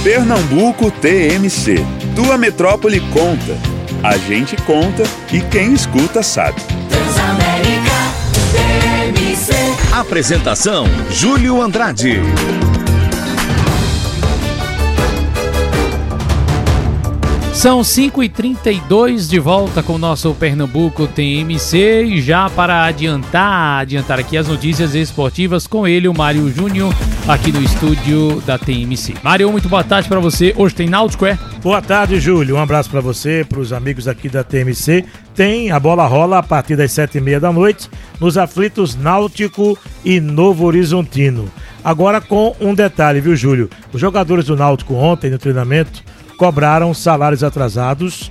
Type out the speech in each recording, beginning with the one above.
Pernambuco TMC. Tua metrópole conta. A gente conta e quem escuta sabe. Transamérica TMC. Apresentação: Júlio Andrade. São 5h32 de volta com o nosso Pernambuco TMC e já para adiantar aqui as notícias esportivas com ele, o Mário Júnior, aqui no estúdio da TMC. Mário, muito boa tarde para você. Hoje tem Náutico, é? Boa tarde, Júlio. Um abraço para você, para os amigos aqui da TMC. A bola rola a partir das 7h30 da noite nos aflitos Náutico e Novo Horizontino. Agora com um detalhe, viu, Júlio? Os jogadores do Náutico ontem no treinamento cobraram salários atrasados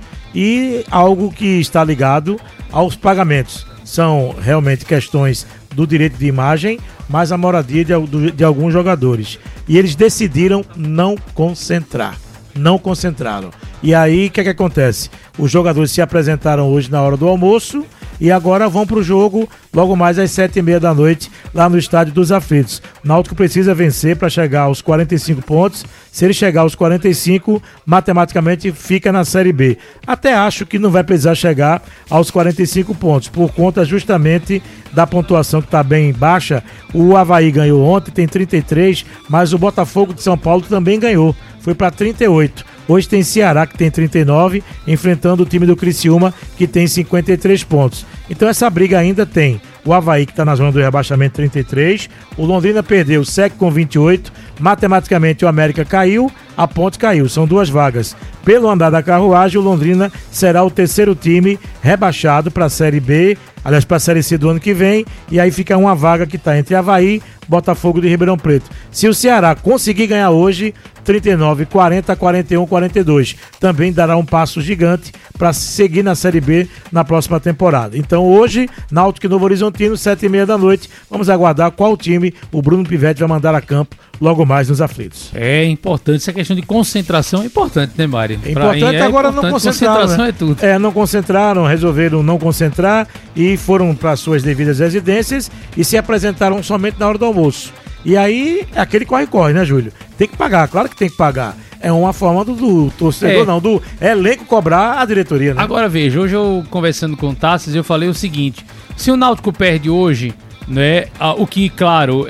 e algo que está ligado aos pagamentos. São realmente questões do direito de imagem, mas a moradia de alguns jogadores. E eles decidiram não concentrar. Não concentraram. E aí, o que acontece? Os jogadores se apresentaram hoje na hora do almoço e agora vão para o jogo logo mais às 7h30 da noite, lá no Estádio dos Aflitos. O Náutico precisa vencer para chegar aos 45 pontos. Se ele chegar aos 45, matematicamente fica na Série B. Até acho que não vai precisar chegar aos 45 pontos, por conta justamente da pontuação que está bem baixa. O Avaí ganhou ontem, tem 33, mas o Botafogo de São Paulo também ganhou. Foi para 38. Hoje tem Ceará, que tem 39, enfrentando o time do Criciúma, que tem 53 pontos. Então essa briga ainda tem o Avaí, que está na zona do rebaixamento, 33. O Londrina perdeu, segue com 28. Matematicamente o América caiu, a Ponte caiu. São duas vagas. Pelo andar da carruagem, o Londrina será o terceiro time rebaixado para a Série B, aliás, para a Série C do ano que vem. E aí fica uma vaga que está entre Avaí, Botafogo de Ribeirão Preto. Se o Ceará conseguir ganhar hoje, 39, 40, 41, 42. Também dará um passo gigante para seguir na Série B na próxima temporada. Então hoje, Náutico e Novo Horizontino, 7h30 da noite. Vamos aguardar qual time o Bruno Pivetti vai mandar a campo logo mais nos aflitos. É importante, essa questão de concentração é importante, né, Mário? É importante, agora importante, não concentraram. Concentração, né? É tudo. Não concentraram, resolveram não concentrar e foram para suas devidas residências e se apresentaram somente na hora do almoço. E aí, é aquele corre-corre, né, Júlio? Tem que pagar, claro que tem que pagar. É uma forma do torcedor, do elenco cobrar a diretoria, né? Agora veja, hoje eu conversando com o Tassis, eu falei o seguinte: se o Náutico perde hoje, né, o que, claro,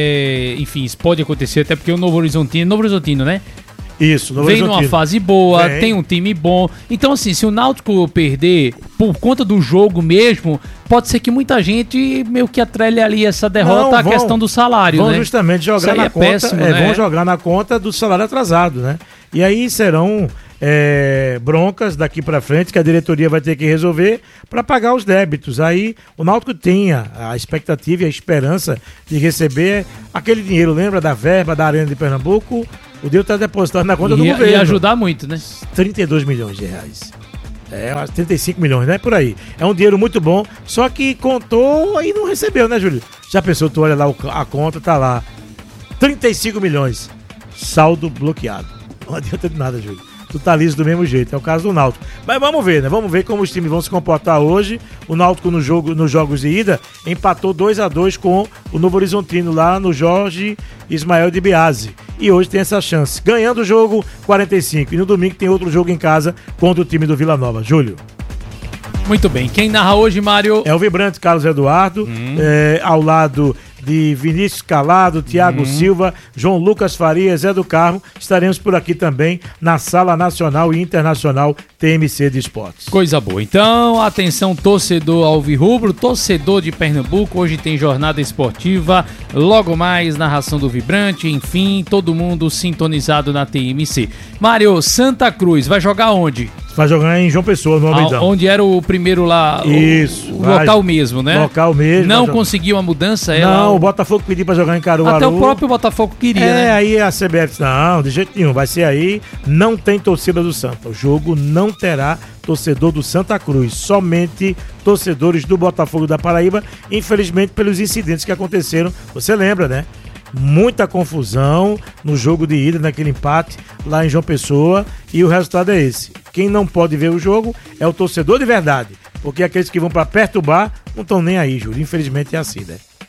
enfim, isso pode acontecer, até porque o Novo Horizontino, né? Isso, Novo Horizontino. Vem numa fase boa, Vem. Tem um time bom. Então, assim, se o Náutico perder por conta do jogo mesmo, pode ser que muita gente meio que atrele ali essa derrota à questão do salário, vão né? justamente jogar na conta, péssimo, né? Vão jogar na conta do salário atrasado, né? E aí serão broncas daqui pra frente que a diretoria vai ter que resolver para pagar os débitos. Aí o Náutico tinha a expectativa e a esperança de receber aquele dinheiro, lembra da verba da Arena de Pernambuco? O dinheiro está depositado na conta do governo. Ia ajudar muito, né? 32 milhões de reais. 35 milhões, né? Por aí. É um dinheiro muito bom, só que contou e não recebeu, né, Júlio? Já pensou, tu olha lá a conta, tá lá. 35 milhões. Saldo bloqueado. Não adianta de nada, Júlio. Tu tá liso do mesmo jeito, é o caso do Náutico. Mas vamos ver, né? Vamos ver como os times vão se comportar hoje. O Náutico nos jogos de ida empatou 2-2 com o Novo Horizontino lá no Jorge Ismael de Biasi. E hoje tem essa chance. Ganhando o jogo, 45. E no domingo tem outro jogo em casa contra o time do Vila Nova. Júlio. Muito bem. Quem narra hoje, Mário? É o vibrante Carlos Eduardo, ao lado de Vinícius Calado, Thiago Silva, João Lucas Farias, Zé do Carmo. Estaremos por aqui também na Sala Nacional e Internacional TMC de Esportes. Coisa boa. Então, atenção, torcedor alvirrubro, torcedor de Pernambuco. Hoje tem jornada esportiva, logo mais narração do Vibrante, enfim, todo mundo sintonizado na TMC. Mário, Santa Cruz, vai jogar onde? Vai jogar em João Pessoa, no Almeidão. Onde era o primeiro lá, Isso, o local mesmo, né? Local mesmo. Não conseguiu a mudança? Não, o Botafogo pediu pra jogar em Caruaru. Até o próprio Botafogo queria, né? Aí a CBF disse, não, de jeito nenhum, vai ser aí, não tem torcida do Santa. O jogo não terá torcedor do Santa Cruz, somente torcedores do Botafogo da Paraíba, infelizmente pelos incidentes que aconteceram, você lembra, né? Muita confusão no jogo de ida, naquele empate lá em João Pessoa, e o resultado é esse. Quem não pode ver o jogo é o torcedor de verdade, porque aqueles que vão para perturbar não estão nem aí, Júlio. Infelizmente é assim, né?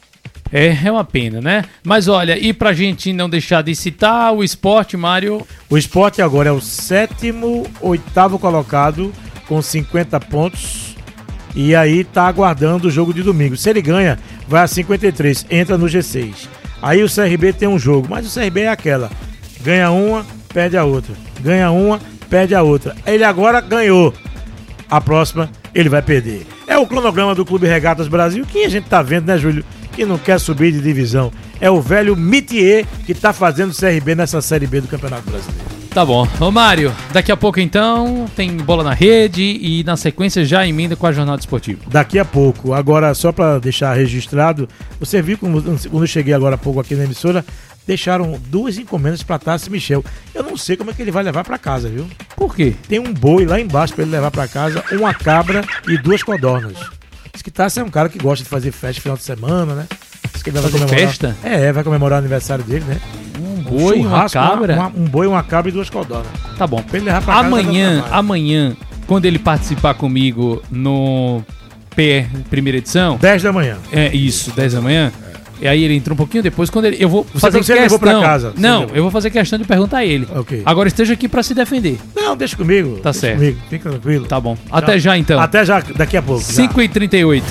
É uma pena, né? Mas olha, e pra gente não deixar de citar o Sport, Mário... O Sport agora é o 7º, 8º colocado com 50 pontos e aí tá aguardando o jogo de domingo. Se ele ganha, vai a 53, entra no G6. Aí o CRB tem um jogo, mas o CRB é aquela, ganha uma, perde a outra, ganha uma, perde a outra. Ele agora ganhou, a próxima ele vai perder. É o cronograma do Clube Regatas Brasil, que a gente tá vendo, né, Júlio? Que não quer subir de divisão. É o velho Mitier que tá fazendo o CRB nessa Série B do Campeonato Brasileiro. Tá bom. Ô Mário, daqui a pouco então tem bola na rede e na sequência já emenda com a jornada esportiva. Daqui a pouco. Agora, só para deixar registrado, você viu quando eu cheguei agora há pouco aqui na emissora, deixaram 2 encomendas para Tassi Michel. Eu não sei como é que ele vai levar para casa, viu? Por quê? Tem um boi lá embaixo para ele levar para casa, uma cabra e 2 codornas. Diz que Tassi é um cara que gosta de fazer festa no final de semana, né? Diz que ele vai comemorar. Festa? Vai comemorar o aniversário dele, né? Um boi, uma cabra? Um boi, uma cabra e 2 codornas. Tá bom. Pra ele levar pra amanhã, quando ele participar comigo no PR primeira edição... 10 da manhã. É isso, 10 da manhã. E aí ele entra um pouquinho depois, quando ele... Eu vou fazer questão... Levou pra casa? Não, eu vou fazer questão de perguntar a ele. Ok. Agora esteja aqui pra se defender. Não, deixa comigo. Tá certo. Comigo. Fica tranquilo. Tá bom. Até já então. Até já, daqui a pouco. 5h38.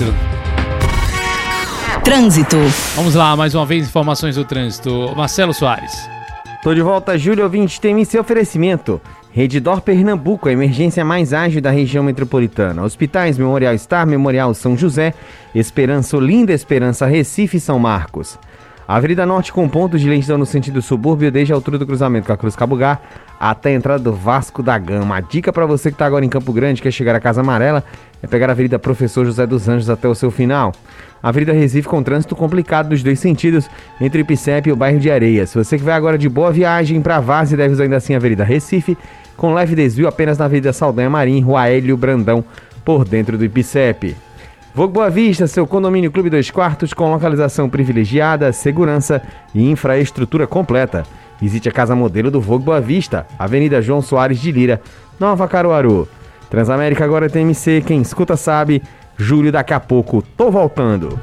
Trânsito. Vamos lá, mais uma vez, informações do trânsito. Marcelo Soares. Tô de volta, Júlio ouvinte, tem seu oferecimento. Redditor Pernambuco, a emergência mais ágil da região metropolitana. Hospitais Memorial Star, Memorial São José, Esperança Olinda, Esperança Recife e São Marcos. Avenida Norte com pontos de lentidão no sentido subúrbio desde a altura do cruzamento com a Cruz Cabugá até a entrada do Vasco da Gama. A dica para você que está agora em Campo Grande, quer chegar à Casa Amarela, é pegar a Avenida Professor José dos Anjos até o seu final. A Avenida Recife com trânsito complicado nos 2 sentidos, entre o Ipicep e o bairro de Areias. Você que vai agora de Boa Viagem para Várzea deve usar ainda assim a Avenida Recife, com leve desvio apenas na Avenida Saldanha Marim, Rua Hélio Brandão, por dentro do Ipicep. Vogue Boa Vista, seu condomínio Clube 2 Quartos, com localização privilegiada, segurança e infraestrutura completa. Visite a casa modelo do Vogue Boa Vista, Avenida João Soares de Lira, Nova Caruaru. Transamérica agora é TMC, quem escuta sabe. Júlio, daqui a pouco, tô voltando.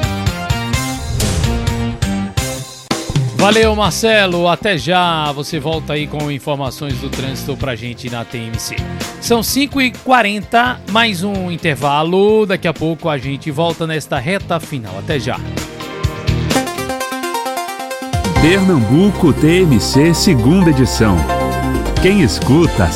Valeu, Marcelo. Até já. Você volta aí com informações do trânsito pra gente na TMC. São 5h40, mais um intervalo. Daqui a pouco a gente volta nesta reta final. Até já. Pernambuco TMC, segunda edição. Quem escuta